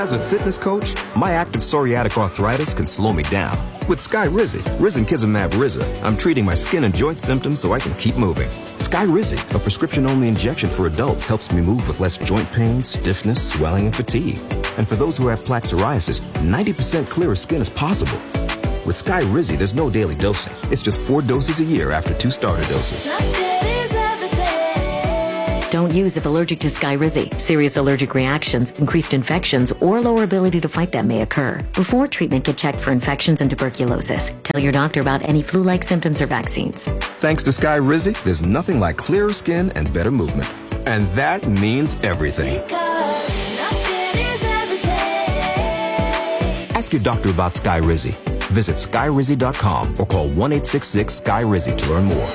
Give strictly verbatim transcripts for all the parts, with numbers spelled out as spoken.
As a fitness coach, my active psoriatic arthritis can slow me down. With Skyrizi, Risankizumab Riza, I'm treating my skin and joint symptoms so I can keep moving. Skyrizi, a prescription-only injection for adults, helps me move with less joint pain, stiffness, swelling, and fatigue. And for those who have plaque psoriasis, ninety percent clearer skin is possible. With Skyrizi, there's no daily dosing. It's just four doses a year after two starter doses. Don't use if allergic to Skyrizi. Serious allergic reactions, increased infections, or lower ability to fight them may occur. Before treatment, get checked for infections and tuberculosis. Tell your doctor about any flu-like symptoms or vaccines. Thanks to Skyrizi, there's nothing like clearer skin and better movement. And that means everything. Ask your doctor about Skyrizi. Visit Skyrizi dot com or call one eight six six Sky Rizi to learn more.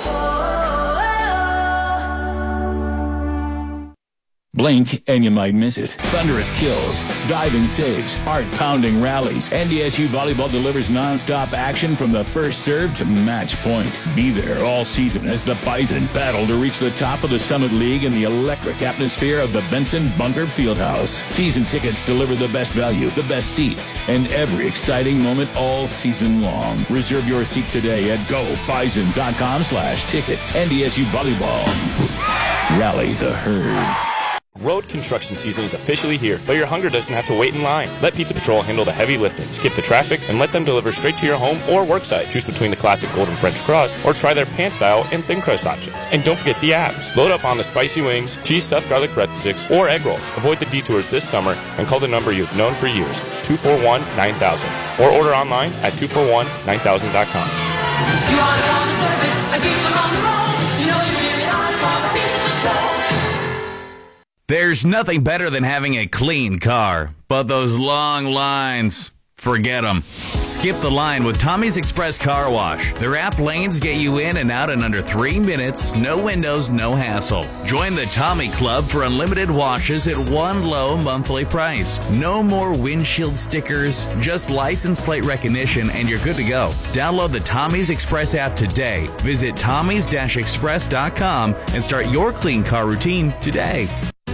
Blink and you might miss it. Thunderous kills, diving saves, heart-pounding rallies. N D S U Volleyball delivers non-stop action from the first serve to match point. Be there all season as the Bison battle to reach the top of the Summit League in the electric atmosphere of the Benson Bunker Fieldhouse. Season tickets deliver the best value, the best seats, and every exciting moment all season long. Reserve your seat today at go bison dot com slash tickets. N D S U Volleyball. Rally the herd. Road construction season is officially here, but your hunger doesn't have to wait in line. Let Pizza Patrol handle the heavy lifting. Skip the traffic and let them deliver straight to your home or work site. Choose between the classic golden French crust or try their pan style and thin crust options. And don't forget the abs. Load up on the spicy wings, cheese stuffed garlic breadsticks, or egg rolls. Avoid the detours this summer and call the number you've known for years, two four one, nine thousand. Or order online at two four one, nine thousand dot com. You want it on the surface and keep them on the road. You know you really ought to call the Pizza Patrol. There's nothing better than having a clean car, but those long lines, forget them. Skip the line with Tommy's Express Car Wash. Their app lanes get you in and out in under three minutes, no windows, no hassle. Join the Tommy Club for unlimited washes at one low monthly price. No more windshield stickers, just license plate recognition, and you're good to go. Download the Tommy's Express app today. Visit tommys dash express dot com and start your clean car routine today.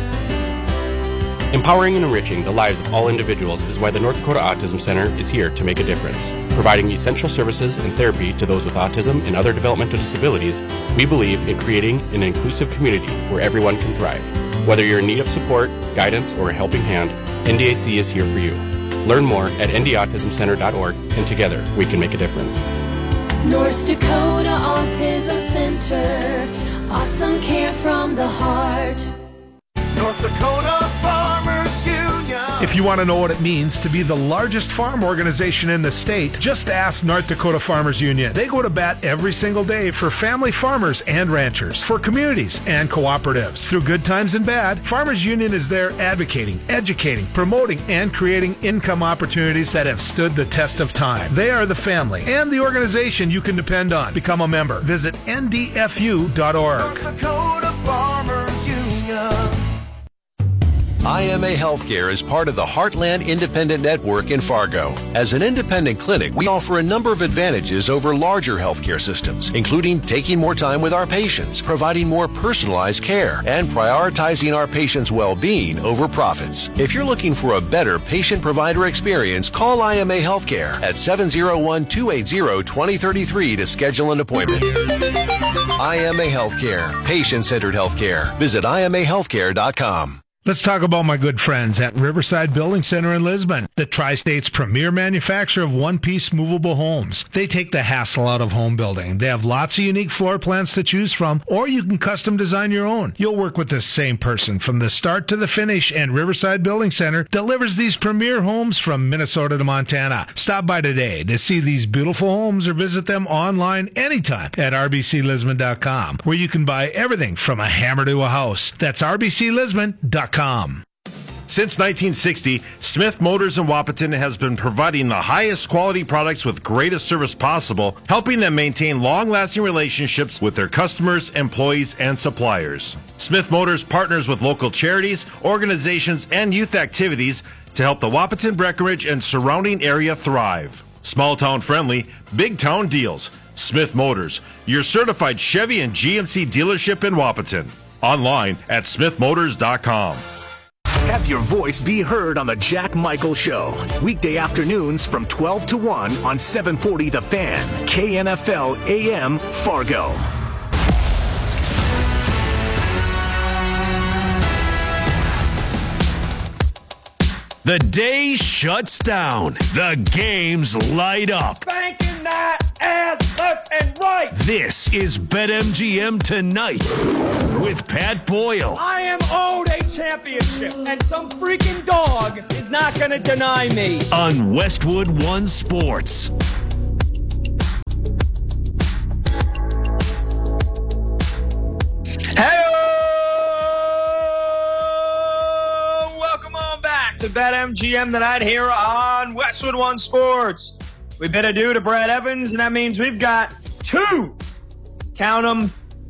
Empowering and enriching the lives of all individuals is why the North Dakota Autism Center is here to make a difference. Providing essential services and therapy to those with autism and other developmental disabilities, we believe in creating an inclusive community where everyone can thrive. Whether you're in need of support, guidance, or a helping hand, N D A C is here for you. Learn more at n d autism center dot org, and together we can make a difference. North Dakota Autism Center, awesome care from the heart. North Dakota Farmers Union. If you want to know what it means to be the largest farm organization in the state, just ask North Dakota Farmers Union. They go to bat every single day for family farmers and ranchers, for communities and cooperatives. Through good times and bad, Farmers Union is there advocating, educating, promoting, and creating income opportunities that have stood the test of time. They are the family and the organization you can depend on. Become a member. Visit N D F U dot org. North Dakota Farmers Union. I M A Healthcare is part of the Heartland Independent Network in Fargo. As an independent clinic, we offer a number of advantages over larger healthcare systems, including taking more time with our patients, providing more personalized care, and prioritizing our patients' well-being over profits. If you're looking for a better patient-provider experience, call I M A Healthcare at seven oh one, two eight zero, two oh three three to schedule an appointment. I M A Healthcare, patient-centered healthcare. Visit I M A healthcare dot com. Let's talk about my good friends at Riverside Building Center in Lisbon, the Tri-State's premier manufacturer of one-piece movable homes. They take the hassle out of home building. They have lots of unique floor plans to choose from, or you can custom design your own. You'll work with the same person from the start to the finish, and Riverside Building Center delivers these premier homes from Minnesota to Montana. Stop by today to see these beautiful homes or visit them online anytime at r b c lisbon dot com, where you can buy everything from a hammer to a house. That's r b c lisbon dot com. Since nineteen sixty, Smith Motors in Wahpeton has been providing the highest quality products with greatest service possible, helping them maintain long-lasting relationships with their customers, employees, and suppliers. Smith Motors partners with local charities, organizations, and youth activities to help the Wahpeton, Breckenridge, and surrounding area thrive. Small-town friendly, big-town deals. Smith Motors, your certified Chevy and G M C dealership in Wahpeton. Online at smith motors dot com. Have your voice be heard on the Jack Michael Show. Weekday afternoons from twelve to one on seven forty The Fan, K N F L A M, Fargo. The day shuts down. The games light up. Banking that ass left and right. This is BetMGM Tonight with Pat Boyle. I am owed a championship, and some freaking dog is not going to deny me. On Westwood One Sports. Hey! To BetMGM Tonight here on Westwood One Sports. We bid adieu to Brad Evans, and that means we've got two, count them,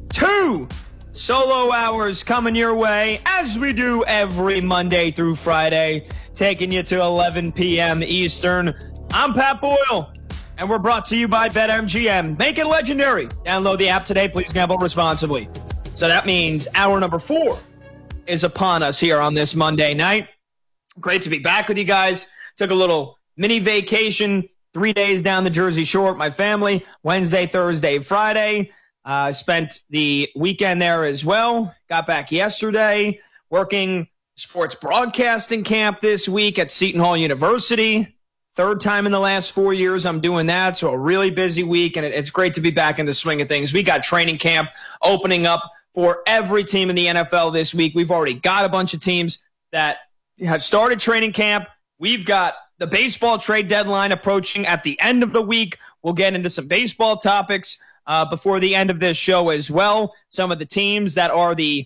two solo hours coming your way, as we do every Monday through Friday, taking you to eleven p.m. Eastern. I'm Pat Boyle, and we're brought to you by BetMGM. Make it legendary. Download the app today. Please gamble responsibly. So that means hour number four is upon us here on this Monday night. Great to be back with you guys. Took a little mini vacation, three days down the Jersey Shore with my family, Wednesday, Thursday, Friday. Uh, spent the weekend there as well. Got back yesterday, working sports broadcasting camp this week at Seton Hall University. Third time in the last four years I'm doing that, so a really busy week, and it's great to be back in the swing of things. We got training camp opening up for every team in the N F L this week. We've already got a bunch of teams that have started training camp. We've got the baseball trade deadline approaching at the end of the week. We'll get into some baseball topics uh, before the end of this show as well. Some of the teams that are the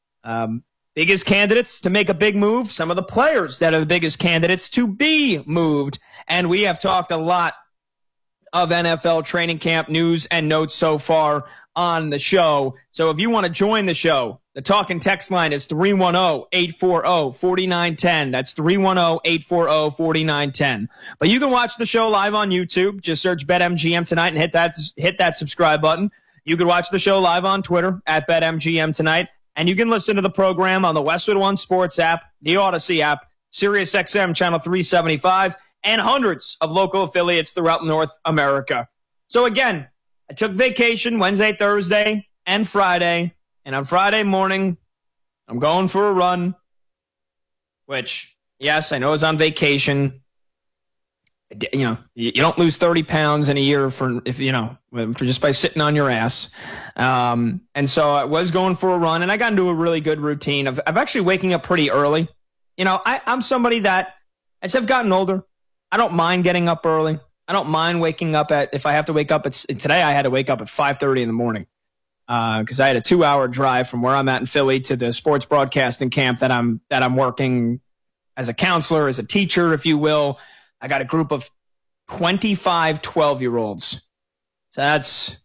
um, biggest candidates to make a big move, some of the players that are the biggest candidates to be moved. And we have talked a lot of N F L training camp news and notes so far on the show. So if you want to join the show, the talk and text line is three one zero, eight four zero, four nine one zero. That's three one zero, eight four zero, four nine one zero. But you can watch the show live on YouTube. Just search BetMGM Tonight and hit that hit that subscribe button. You can watch the show live on Twitter at BetMGM Tonight. And you can listen to the program on the Westwood One Sports app, the Odyssey app, SiriusXM Channel three seventy-five, and hundreds of local affiliates throughout North America. So again, I took vacation Wednesday, Thursday, and Friday. And on Friday morning, I'm going for a run, which, yes, I know is on vacation. You know, you don't lose thirty pounds in a year for, if you know, for just by sitting on your ass. Um, and so I was going for a run, and I got into a really good routine of, of actually waking up pretty early. You know, I, I'm somebody that, as I've gotten older, I don't mind getting up early. I don't mind waking up at, if I have to wake up at, today I had to wake up at five thirty in the morning. Because uh, I had a two-hour drive from where I'm at in Philly to the sports broadcasting camp that I'm that I'm working as a counselor, as a teacher, if you will. I got a group of twenty-five twelve-year-olds. So that's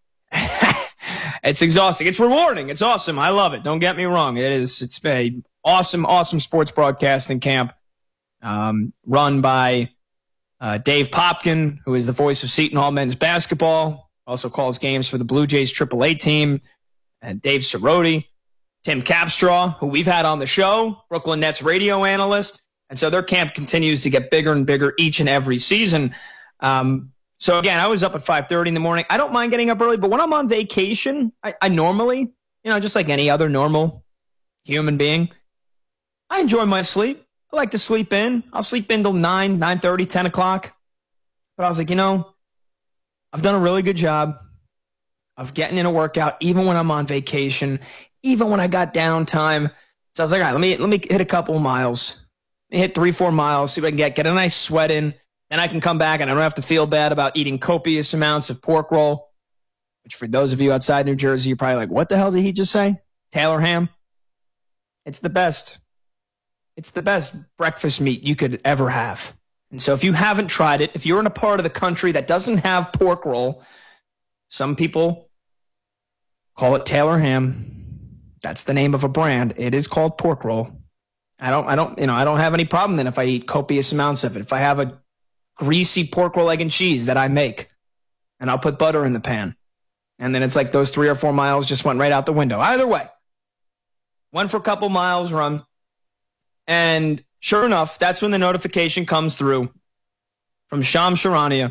it's exhausting. It's rewarding. It's awesome. I love it. Don't get me wrong. It is. It's a awesome, awesome sports broadcasting camp um, run by uh, Dave Popkin, who is the voice of Seton Hall men's basketball. Also calls games for the Blue Jays triple A team, and Dave Cerroti, Tim Capstraw, who we've had on the show, Brooklyn Nets radio analyst. And so their camp continues to get bigger and bigger each and every season. Um, so again, I was up at five thirty in the morning. I don't mind getting up early, but when I'm on vacation, I, I normally, you know, just like any other normal human being, I enjoy my sleep. I like to sleep in. I'll sleep in till nine, nine thirty, ten o'clock. But I was like, you know, I've done a really good job of getting in a workout, even when I'm on vacation, even when I got downtime. So I was like, all right, let me let me hit a couple of miles, let me hit three, four miles, see if I can get get a nice sweat in. Then I can come back and I don't have to feel bad about eating copious amounts of pork roll. Which, for those of you outside New Jersey, you're probably like, what the hell did he just say? Taylor ham. It's the best. It's the best breakfast meat you could ever have. And so if you haven't tried it, if you're in a part of the country that doesn't have pork roll, some people call it Taylor ham. That's the name of a brand. It is called pork roll. I don't, I don't, you know, I don't have any problem then if I eat copious amounts of it. If I have a greasy pork roll, egg, and cheese that I make, and I'll put butter in the pan, and then it's like those three or four miles just went right out the window. Either way, went for a couple miles run. And sure enough, that's when the notification comes through from Shams Charania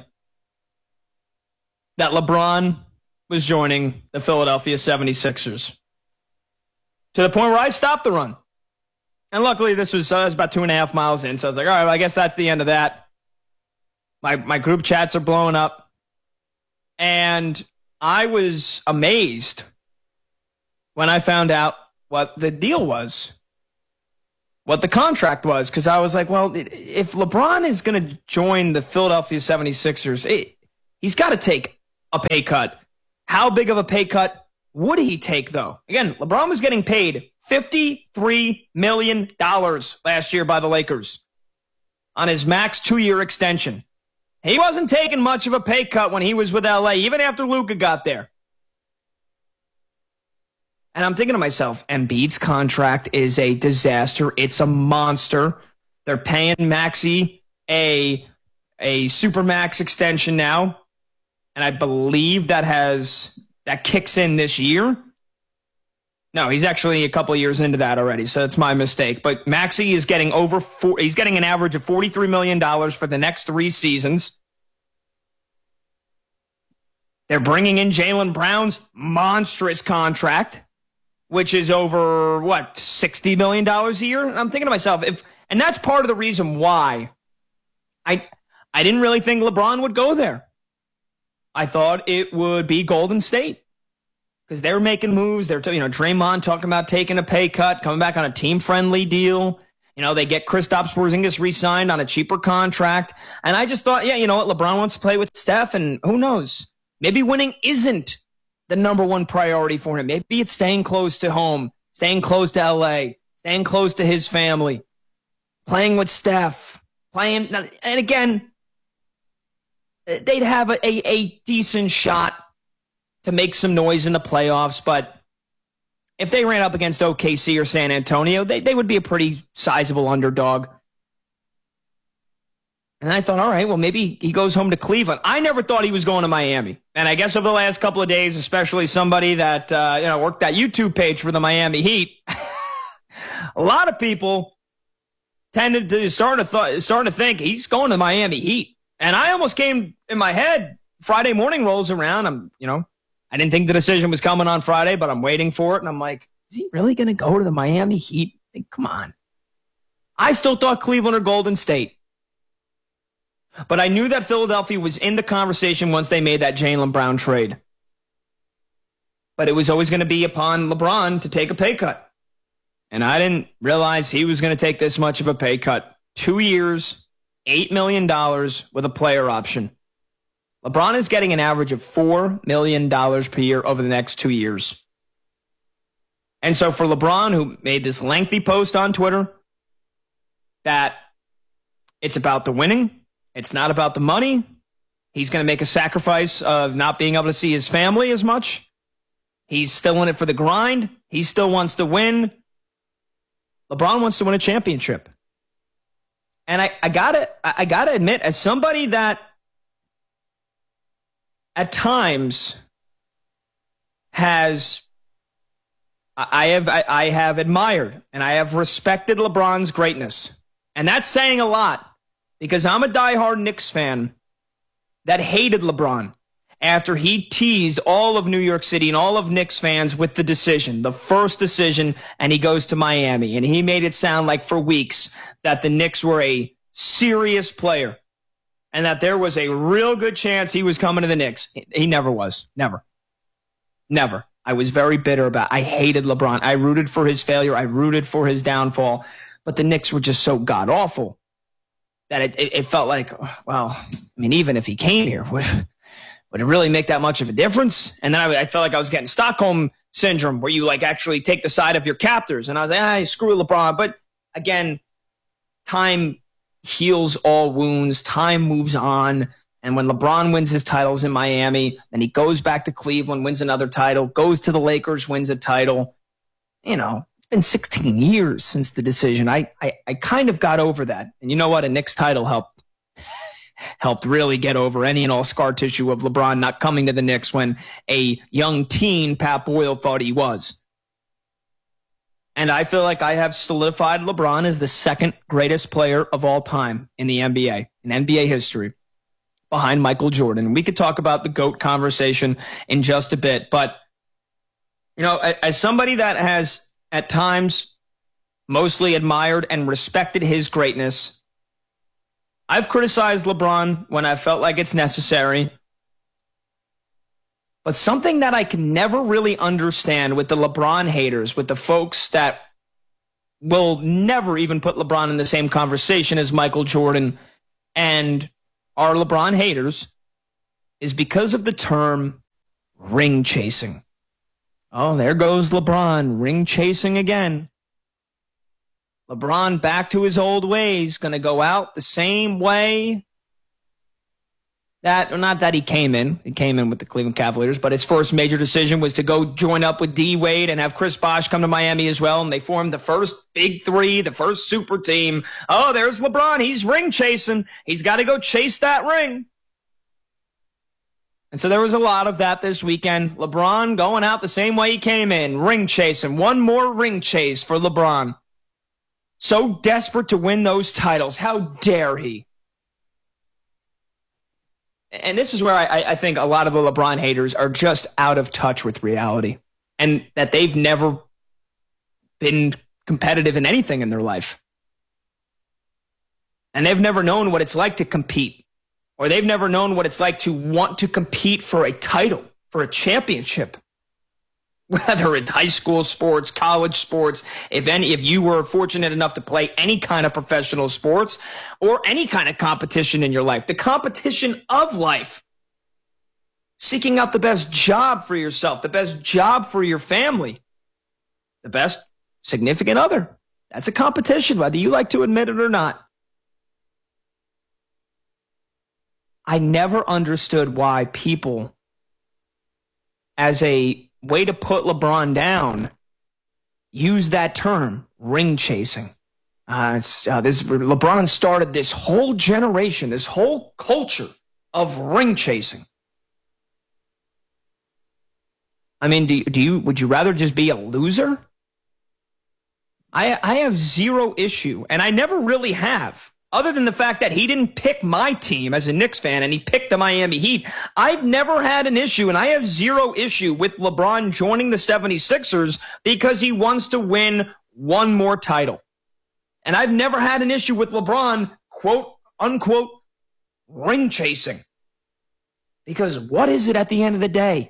that LeBron was joining the Philadelphia seventy-sixers. To the point where I stopped the run. And luckily, this was, uh, was about two and a half miles in. So I was like, all right, well, I guess that's the end of that. My, my group chats are blowing up. And I was amazed when I found out what the deal was, what the contract was, because I was like, well, if LeBron is going to join the Philadelphia seventy-sixers, it, he's got to take a pay cut. How big of a pay cut would he take, though? Again, LeBron was getting paid fifty-three million dollars last year by the Lakers on his max two-year extension. He wasn't taking much of a pay cut when he was with L A, even after Luka got there. And I'm thinking to myself, Embiid's contract is a disaster. It's a monster. They're paying Maxey a, a supermax extension now. And I believe that has that kicks in this year. No, he's actually a couple of years into that already, so it's my mistake. But Maxey is getting over four, he's getting an average of forty-three million dollars for the next three seasons. They're bringing in Jaylen Brown's monstrous contract, which is over, what, sixty million dollars a year? And I'm thinking to myself, if, and that's part of the reason why I I didn't really think LeBron would go there. I thought it would be Golden State because they're making moves. They're, you know, Draymond talking about taking a pay cut, coming back on a team-friendly deal. You know, they get Kristaps Porzingis re-signed on a cheaper contract. And I just thought, yeah, you know what? LeBron wants to play with Steph, and who knows? Maybe winning isn't the number one priority for him. Maybe it's staying close to home, staying close to L A, staying close to his family, playing with Steph, playing. And again, they'd have a, a, a decent shot to make some noise in the playoffs. But if they ran up against O K C or San Antonio, they, they would be a pretty sizable underdog. And I thought, all right, well, maybe he goes home to Cleveland. I never thought he was going to Miami. And I guess over the last couple of days, especially somebody that uh, you know worked that YouTube page for the Miami Heat, a lot of people tended to starting to th- starting to think he's going to Miami Heat. And I almost came in my head. Friday morning rolls around. I'm, you know, I didn't think the decision was coming on Friday, but I'm waiting for it. And I'm like, is he really going to go to the Miami Heat? Like, come on. I still thought Cleveland or Golden State. But I knew that Philadelphia was in the conversation once they made that Jaylen Brown trade. But it was always going to be upon LeBron to take a pay cut. And I didn't realize he was going to take this much of a pay cut. Two years, eight million dollars with a player option. LeBron is getting an average of four million dollars per year over the next two years. And so for LeBron, who made this lengthy post on Twitter, that it's about the winning, it's not about the money. He's going to make a sacrifice of not being able to see his family as much. He's still in it for the grind. He still wants to win. LeBron wants to win a championship. And I, I gotta, I gotta admit, as somebody that at times has, I have, I, I have admired and I have respected LeBron's greatness. And that's saying a lot. Because I'm a diehard Knicks fan that hated LeBron after he teased all of New York City and all of Knicks fans with the decision, the first decision, and he goes to Miami. And he made it sound like for weeks that the Knicks were a serious player and that there was a real good chance he was coming to the Knicks. He never was. Never. Never. I was very bitter about it. I hated LeBron. I rooted for his failure. I rooted for his downfall. But the Knicks were just so god-awful that it, it, it felt like, well, I mean, even if he came here, would, would it really make that much of a difference? And then I, I felt like I was getting Stockholm syndrome, where you like actually take the side of your captors. And I was like, ah, screw LeBron. But again, time heals all wounds. Time moves on. And when LeBron wins his titles in Miami, then he goes back to Cleveland, wins another title, goes to the Lakers, wins a title. You know, been sixteen years since the decision. I, I I kind of got over that. And you know what? A Knicks title helped helped really get over any and all scar tissue of LeBron not coming to the Knicks when a young teen Pat Boyle thought he was. And I feel like I have solidified LeBron as the second greatest player of all time in the N B A, in N B A history, behind Michael Jordan. We could talk about the GOAT conversation in just a bit. But, you know, as somebody that has at times mostly admired and respected his greatness, I've criticized LeBron when I felt like it's necessary. But something that I can never really understand with the LeBron haters, with the folks that will never even put LeBron in the same conversation as Michael Jordan and are LeBron haters, is because of the term ring chasing. Oh, there goes LeBron, ring chasing again. LeBron back to his old ways, going to go out the same way that, not that he came in. He came in with the Cleveland Cavaliers, but his first major decision was to go join up with D Wade and have Chris Bosh come to Miami as well, and they formed the first big three, the first super team. Oh, there's LeBron. He's ring chasing. He's got to go chase that ring. And so there was a lot of that this weekend. LeBron going out the same way he came in, ring chasing. One more ring chase for LeBron. So desperate to win those titles. How dare he? And this is where I, I think a lot of the LeBron haters are just out of touch with reality, and that they've never been competitive in anything in their life. And they've never known what it's like to compete, or they've never known what it's like to want to compete for a title, for a championship. Whether in high school sports, college sports, if any, if you were fortunate enough to play any kind of professional sports or any kind of competition in your life, the competition of life, seeking out the best job for yourself, the best job for your family, the best significant other. That's a competition, whether you like to admit it or not. I never understood why people, as a way to put LeBron down, use that term, ring chasing. Uh, it's, uh, this LeBron started this whole generation, this whole culture of ring chasing. I mean, do you, do you would you rather just be a loser? I I have zero issue, and I never really have. Other than the fact that he didn't pick my team as a Knicks fan and he picked the Miami Heat, I've never had an issue, and I have zero issue with LeBron joining the seventy-sixers because he wants to win one more title. And I've never had an issue with LeBron, quote, unquote, ring chasing. Because what is it at the end of the day?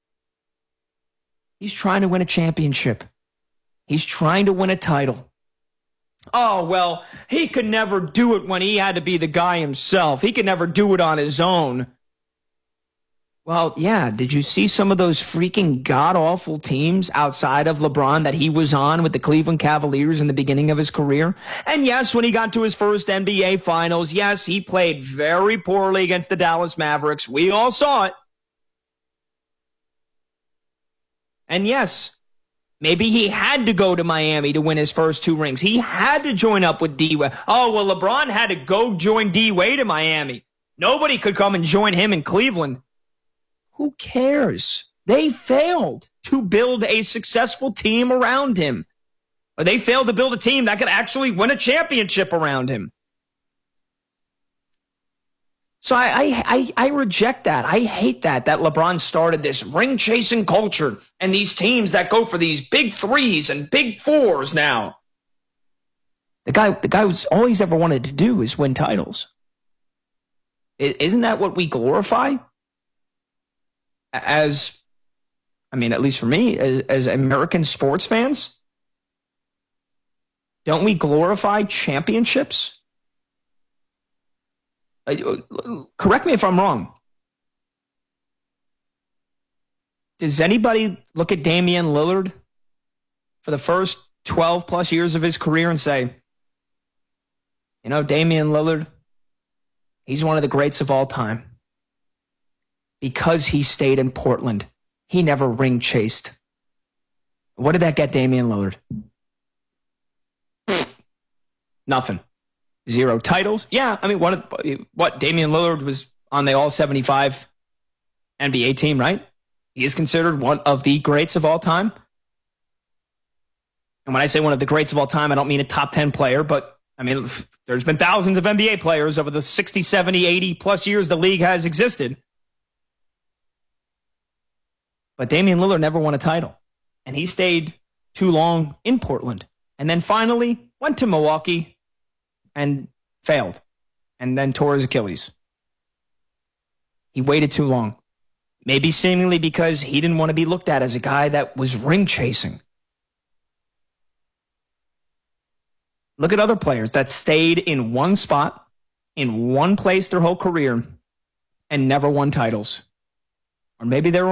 He's trying to win a championship. He's trying to win a title. Oh, well, he could never do it when he had to be the guy himself. He could never do it on his own. Well, yeah, did you see some of those freaking god-awful teams outside of LeBron that he was on with the Cleveland Cavaliers in the beginning of his career? And yes, when he got to his first N B A Finals, yes, he played very poorly against the Dallas Mavericks. We all saw it. And yes, maybe he had to go to Miami to win his first two rings. He had to join up with D Wade. Oh, well, LeBron had to go join D Wade in Miami. Nobody could come and join him in Cleveland. Who cares? They failed to build a successful team around him. Or they failed to build a team that could actually win a championship around him. So I, I, I, I reject that. I hate that, that LeBron started this ring-chasing culture and these teams that go for these big threes and big fours now. The guy, the guy who's all he's ever wanted to do is win titles. Isn't that what we glorify? As, I mean, at least for me, as, as American sports fans, don't we glorify championships? Uh, correct me if I'm wrong. Does anybody look at Damian Lillard for the first twelve plus years of his career and say, you know, Damian Lillard, he's one of the greats of all time? Because he stayed in Portland. He never ring chased. What did that get Damian Lillard? Nothing. Zero titles. Yeah, I mean, one of what Damian Lillard was on the all seventy-five N B A team, right? He is considered one of the greats of all time. And when I say one of the greats of all time, I don't mean a top ten player, but I mean, there's been thousands of N B A players over the sixty, seventy, eighty plus years the league has existed. But Damian Lillard never won a title. And he stayed too long in Portland. And then finally went to Milwaukee and failed. And then tore his Achilles. He waited too long. Maybe seemingly because he didn't want to be looked at as a guy that was ring chasing. Look at other players that stayed in one spot, in one place their whole career, and never won titles. Or maybe they were